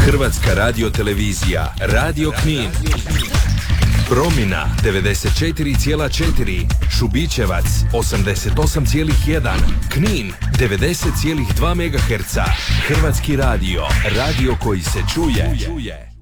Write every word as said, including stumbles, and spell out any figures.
Hrvatska radiotelevizija, Radio Knin. Promina devedeset četiri zarez četiri, Šubićevac osamdeset osam zarez jedan, Knin devedeset zarez dva megaherca. Hrvatski radio, radio koji se čuje.